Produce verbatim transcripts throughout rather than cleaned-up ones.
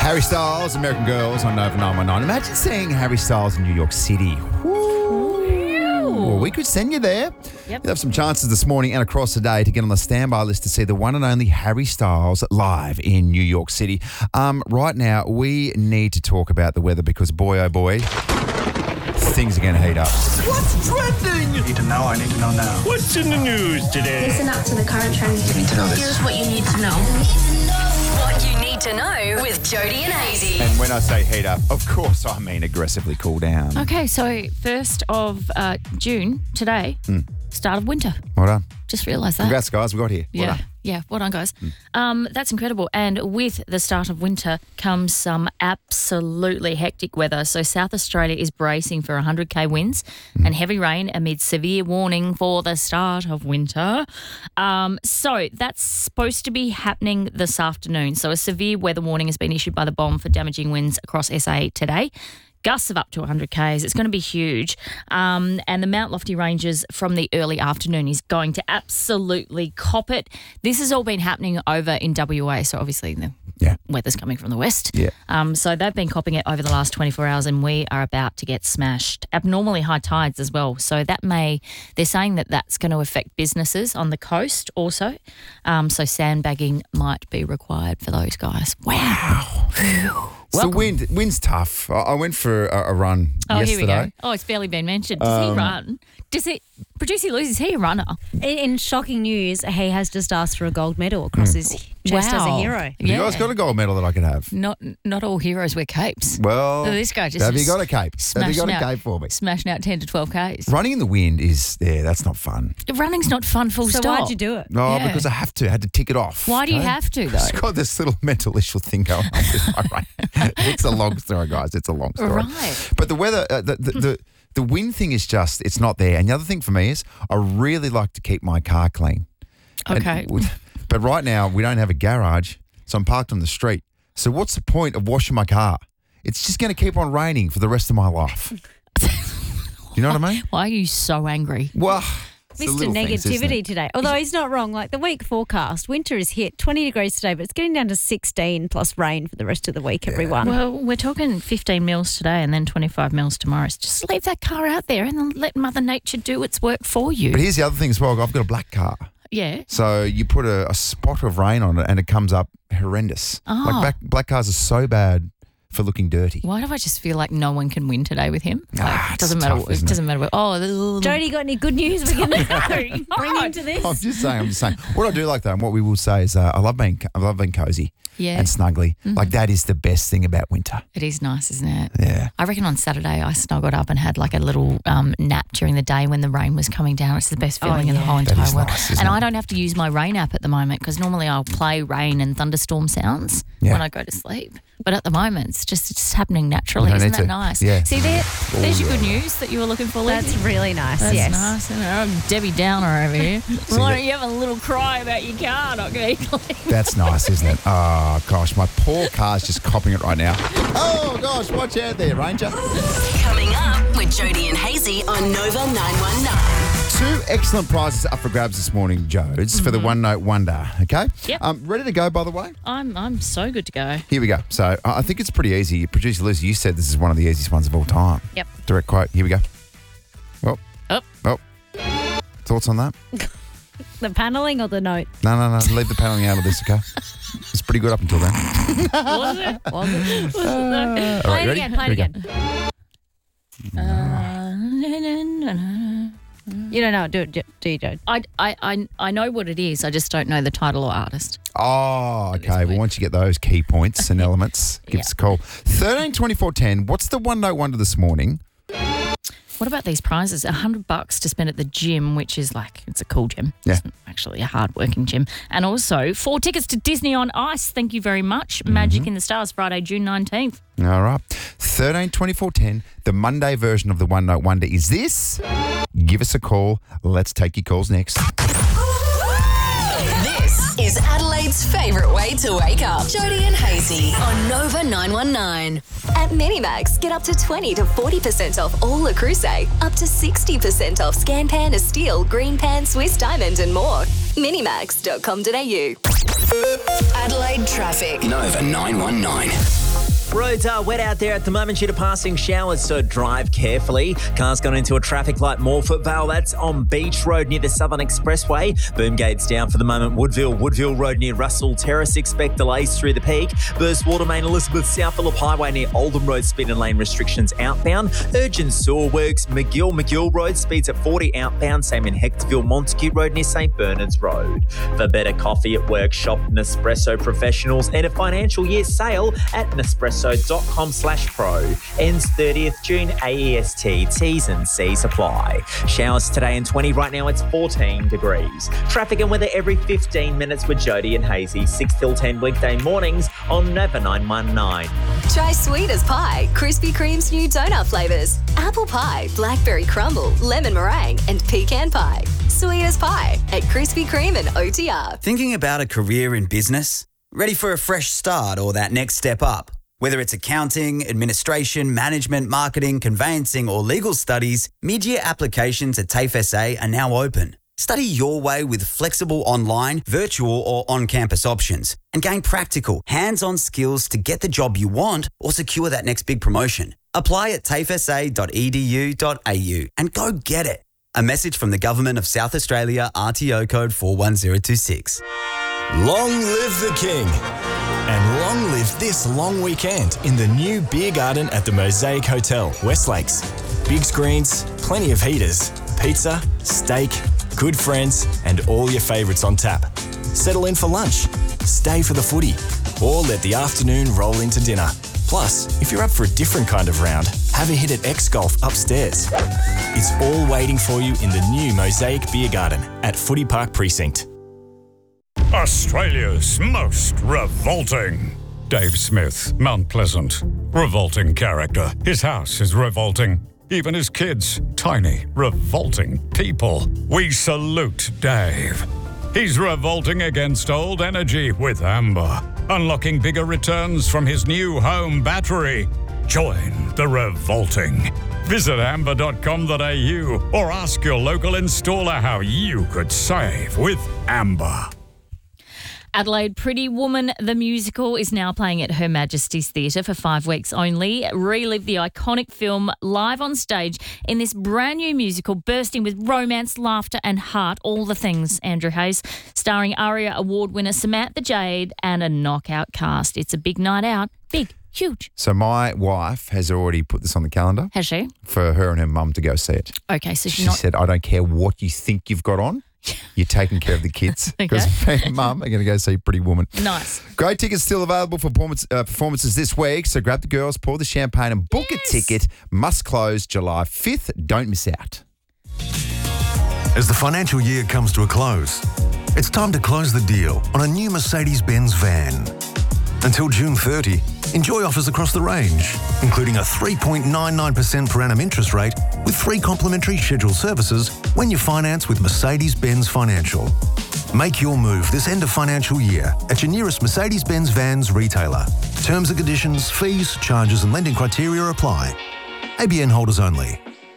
Harry Styles, American Girls on Nova nine one nine. Imagine seeing Harry Styles in New York City. Well, we could send you there. Yep. You have some chances this morning and across the day to get on the standby list to see the one and only Harry Styles live in New York City. Um, right now, we need to talk about the weather because, boy, oh boy, things are going to heat up. What's trending? I need to know. I need to know now. What's in the news today? Listen up to the current trends. You need to know this. Here's what you need to know. What you need to know with Jody and Hazy. And when I say heat up, of course I mean aggressively cool down. Okay, so first of uh, June, today, start of winter. Well done. Just realised that. Congrats, guys. We got here. Well Yeah, done. yeah, well done, guys. Um, that's incredible. And with the start of winter comes some absolutely hectic weather. So South Australia is bracing for one hundred k winds and heavy rain amid severe warning for the start of winter. Um, so that's supposed to be happening this afternoon. So a severe weather warning has been issued by the B O M for damaging winds across S A today. Gusts of up to one hundred k's. It's going to be huge. Um, and the Mount Lofty Ranges from the early afternoon is going to absolutely cop it. This has all been happening over in W A, so obviously the Yeah. weather's coming from the west. Yeah. Um, so they've been copping it over the last twenty-four hours and we are about to get smashed. Abnormally high tides as well. So that may, they're saying that that's going to affect businesses on the coast also. Um, so sandbagging might be required for those guys. Wow. So Welcome. wind, wind's tough. I I went for a, a run Oh, yesterday. here we go. Oh, it's barely been mentioned. Does he run? Does it, Producer Luz, is he a runner? In, in shocking news, he has just asked for a gold medal across his chest as a Wow. hero. Have you guys got a gold medal that I could have? Not not all heroes wear capes. Well, So this guy just have you is got a cape? Have you smashing got a out- cape for me? Smashing out ten to twelve k's. Running in the wind is, yeah, that's not fun. Running's not fun, full So stop. why'd you do it? No, Yeah. because I have to. I had to tick it off. Why do you okay? have to, though? I've got this little mental issue thing going on with my run. It's a long story, guys. It's a long story. Right. But the weather, uh, the, the, the, the wind thing is just, it's not there. And the other thing for me is I really like to keep my car clean. And Okay. w- but right now, we don't have a garage, so I'm parked on the street. So what's the point of washing my car? It's just going to keep on raining for the rest of my life. You know what I mean? Why are you so angry? Well, it's the Mister little things, isn't Negativity it? today. Although he's not wrong. Like the week forecast, winter is hit twenty degrees today, but it's getting down to sixteen plus rain for the rest of the week, everyone. Well, we're talking fifteen mils today and then twenty-five mils tomorrow. So just leave that car out there and then let Mother Nature do its work for you. But here's the other thing as well. I've got a black car. Yeah. So you put a, a spot of rain on it and it comes up horrendous. Oh. Like black, black cars are so bad for looking dirty. Why do I just feel like no one can win today with him? Like, Ah, it it's doesn't matter. tough, what- it isn't it? doesn't matter. What, oh, the, Jody, got any good news we can bring into this? I'm just saying, I'm just saying. What I do like though, and what we will say is uh, I love being I love being cozy Yeah. and snuggly. Like that is the best thing about winter. It is nice, isn't it? Yeah. I reckon on Saturday I snuggled up and had like a little um, nap during the day when the rain was coming down. It's the best feeling in the yeah. whole That entire is world. nice, isn't and it? I don't have to use my rain app at the moment because normally I'll play rain and thunderstorm sounds Yeah. when I go to sleep. But at the moment it's just it's happening naturally. You don't Isn't need that to. nice? Yeah. See there, there's your yeah. good news that you were looking for. That's Lizzie. really nice, That's yes. nice. isn't it? I'm Debbie Downer over here. Why don't you have a little cry about your car not getting clean? That's nice, isn't it? Oh gosh, my poor car's just copping it right now. Oh gosh, watch out there, Ranger. Coming up with Jody and Hazy on Nova nine one nine. Two excellent prizes up for grabs this morning, Jodes, for the One Note Wonder. Okay. Yep. Um, ready to go, by the way. I'm I'm so good to go. Here we go. So uh, I think it's pretty easy. Producer Lucy, you said this is one of the easiest ones of all time. Yep. Direct quote. Here we go. Well, Up. well. Thoughts on that? The panelling or the note? No, no, no. Leave the paneling out of this, okay? It's pretty good up until then. Was it? Was it? Was it? All Play right, it ready? again, play Here it we go. again. Uh, na, na, na, na. You don't know it, do it, do you, Jode? I, I, I, I know what it is. I just don't know the title or artist. Oh, this okay. Well, point. once you get those key points and elements, give Yeah. us a call. thirteen twenty-four ten. What's the One Note Wonder this morning? What about these prizes? A hundred bucks to spend at the gym, which is like, it's a cool gym. Yeah. It's actually a hard-working gym. And also four tickets to Disney on Ice. Thank you very much. Magic in the Stars, Friday, June nineteenth. All right. thirteen twenty-four ten. The Monday version of the One Note Wonder is this. Give us a call. Let's take your calls next. This is Adelaide's favourite way to wake up. Jody and Hazy on Nova nine one nine. At Minimax, get up to twenty to forty percent off all Le Creuset, up to sixty percent off Scan Pan, Steel, Green Pan, Swiss Diamond and more. minimax dot com dot a u. Adelaide traffic. Nova nine one nine. Roads are wet out there at the moment due to passing showers, so drive carefully. Cars gone into a traffic light, Morphett Vale. That's on Beach Road near the Southern Expressway. Boomgate's down for the moment. Woodville, Woodville Road near Russell Terrace. Expect delays through the peak. Burst Water Main, Elizabeth South Phillip Highway near Oldham Road. Speed and lane restrictions outbound. Urgent sewer works. McGill, McGill Road. Speeds at forty outbound. Same in Hectorville, Montague Road near St Bernard's Road. For better coffee at work, shop Nespresso Professionals and a financial year sale at Nespresso.com slash pro. Ends thirtieth June, A E S T. T's and C's apply. Showers today and twenty. Right now it's fourteen degrees. Traffic and weather every fifteen minutes with Jody and Hazy. six till ten weekday mornings on Nova nine one nine. Try sweet as pie, Krispy Kreme's new donut flavours. Apple pie, blackberry crumble, lemon meringue and pecan pie. Sweet as pie at Krispy Kreme and O T R. Thinking about a career in business? Ready for a fresh start or that next step up? Whether it's accounting, administration, management, marketing, conveyancing or legal studies, mid-year applications at TAFE S A are now open. Study your way with flexible online, virtual or on-campus options and gain practical, hands-on skills to get the job you want or secure that next big promotion. Apply at tafe s a dot e d u dot a u and go get it. A message from the Government of South Australia, R T O code four one zero two six. Long live the King. And long live this long weekend in the new beer garden at the Mosaic Hotel, West Lakes. Big screens, plenty of heaters, pizza, steak, good friends, and all your favourites on tap. Settle in for lunch, stay for the footy, or let the afternoon roll into dinner. Plus, if you're up for a different kind of round, have a hit at X Golf upstairs. It's all waiting for you in the new Mosaic Beer Garden at Footy Park Precinct. Australia's most revolting. Dave Smith, Mount Pleasant. Revolting character. His house is revolting. Even his kids, tiny, revolting people. We salute Dave. He's revolting against old energy with Amber. Unlocking bigger returns from his new home battery. Join the revolting. Visit amber dot com dot a u or ask your local installer how you could save with Amber. Adelaide Pretty Woman, the musical, is now playing at Her Majesty's Theatre for five weeks only. Relive the iconic film live on stage in this brand new musical bursting with romance, laughter and heart, all the things, Andrew Hayes, starring ARIA Award winner Samantha Jade and a knockout cast. It's a big night out. Big, huge. So my wife has already put this on the calendar. Has she? For her and her mum to go see it. Okay, so she's she not... said, I don't care what you think you've got on. You're taking care of the kids because Okay. me and Mum are going to go see Pretty Woman. Nice. Great tickets still available for performance, uh, performances this week. So grab the girls, pour the champagne and book Yes. a ticket. Must close July fifth. Don't miss out. As the financial year comes to a close, it's time to close the deal on a new Mercedes-Benz van. Until June thirtieth, enjoy offers across the range, including a three point nine nine percent per annum interest rate with three complimentary scheduled services when you finance with Mercedes-Benz Financial. Make your move this end of financial year at your nearest Mercedes-Benz Vans retailer. Terms and conditions, fees, charges and lending criteria apply. A B N holders only.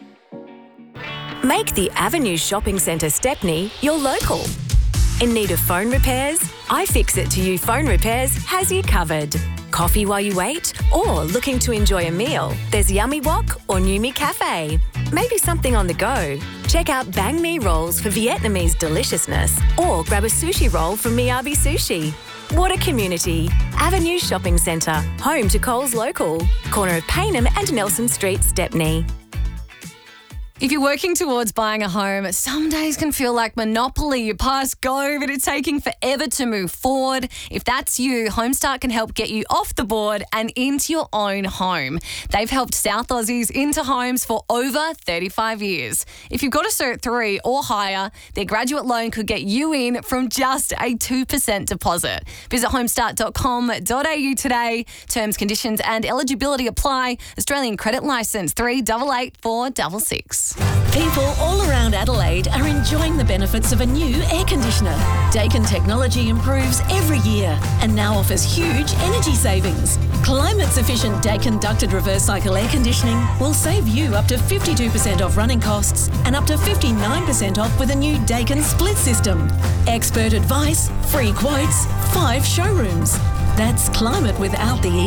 Make the Avenue Shopping Centre Stepney your local. In need of phone repairs? iFixit to You Phone Repairs has you covered. Coffee while you wait? Or looking to enjoy a meal? There's Yummy Wok or Numi Cafe. Maybe something on the go? Check out Bang Mi rolls for Vietnamese deliciousness or grab a sushi roll from Miyabi Sushi. What a community. Avenue Shopping Centre, home to Coles Local. Corner of Payneham and Nelson Street, Stepney. If you're working towards buying a home, some days can feel like Monopoly. You pass go, but it's taking forever to move forward. If that's you, Homestart can help get you off the board and into your own home. They've helped South Aussies into homes for over thirty-five years. If you've got a Cert three or higher, their graduate loan could get you in from just a two percent deposit. Visit homestart dot com dot a u today. Terms, conditions and eligibility apply. Australian credit licence three eight eight four six six. People all around Adelaide are enjoying the benefits of a new air conditioner. Daikin technology improves every year and now offers huge energy savings. Climate-sufficient Daikin ducted reverse cycle air conditioning will save you up to fifty-two percent off running costs and up to fifty-nine percent off with a new Daikin split system. Expert advice, free quotes, five showrooms. That's climate without the E.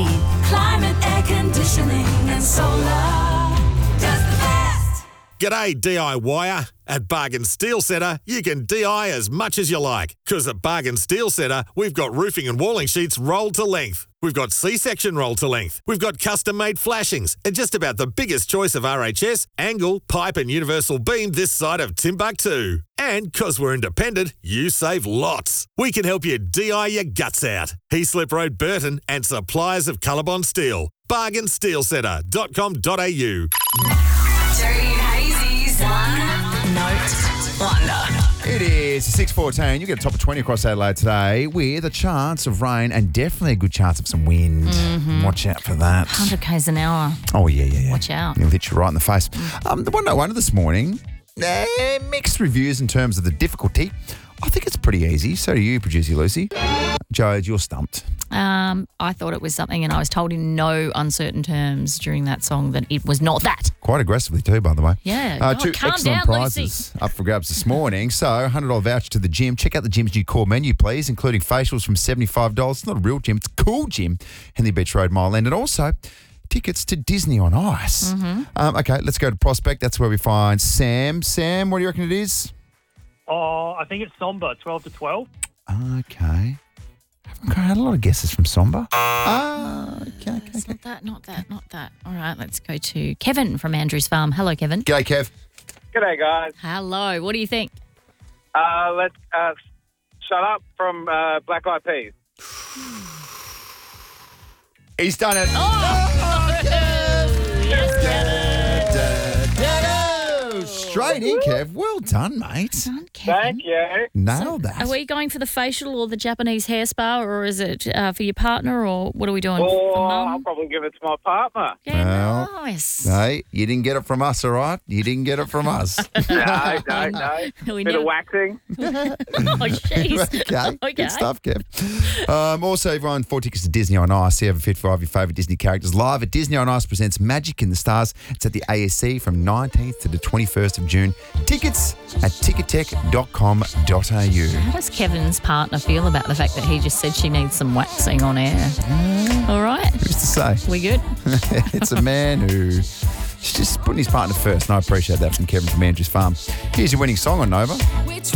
climate, air conditioning and solar. Just the best. G'day D I Y-er. At Bargain Steel Centre, you can D I as much as you like. Because at Bargain Steel Centre, we've got roofing and walling sheets rolled to length. We've got C-section rolled to length. We've got custom-made flashings and just about the biggest choice of R H S, angle, pipe and universal beam this side of Timbuktu. And because we're independent, you save lots. We can help you D I your guts out. Heaslip Road, Burton and suppliers of Colorbond Steel. bargain steel centre dot com dot a u. Jody and Hazy's One Note Wonder. It is six fourteen. You get a top of twenty across Adelaide today with a chance of rain and definitely a good chance of some wind. Mhm. Watch out for that. one hundred kays an hour. Oh, yeah, yeah, yeah. Watch out. It'll hit you right in the face. Um, the one note wonder this morning, eh, mixed reviews in terms of the difficulty. I think it's pretty easy. So do you, producer Lucy. Jode, you're stumped. Um, I thought it was something, and I was told in no uncertain terms during that song that it was not that. Quite aggressively too, by the way. Yeah. Uh, Oh, two calm excellent down, prizes up for grabs this morning. So, one hundred dollars voucher to the gym. Check out the gym's new core menu, please, including facials from seventy-five dollars. It's not a real gym, it's a cool gym. Henley Beach Road, Mile End. And also, tickets to Disney on Ice. Mm-hmm. Um, okay, let's go to Prospect. That's where we find Sam. Sam, what do you reckon it is? Oh, I think it's Somber, twelve to twelve. Okay. I had a lot of guesses from Somber. Ah, okay, okay, Not that, not that, not that. All right, let's go to Kevin from Andrews Farm. Hello, Kevin. G'day, Kev. G'day, guys. Hello. What do you think? Uh, let's uh, Shut Up from uh, Black Eyed Peas. He's done it. Oh, yes, Kevin. Straight in, Kev. Well done, mate. Thank you. Nailed that. Are we going for the facial or the Japanese hair spa, or is it uh, for your partner, or what are we doing? Oh, for I'll mum? probably give it to my partner. Yeah, Well, nice. Hey, you didn't get it from us, all right? You didn't get it from us. no, no, no. We Bit never- of waxing. oh, jeez. okay. Okay. Good stuff, Kev. Um, also, everyone, four tickets to Disney on Ice. See over fit for your favourite Disney characters live at Disney on Ice presents Magic in the Stars. It's at the A S C from nineteenth to the twenty-first of June. Tickets at tickettech dot com dot a u. How does Kevin's partner feel about the fact that he just said she needs some waxing on air? All right. Who's to say? We good? It's a man who's just putting his partner first, and I appreciate that from Kevin from Andrews Farm. Here's your winning song on Nova. Which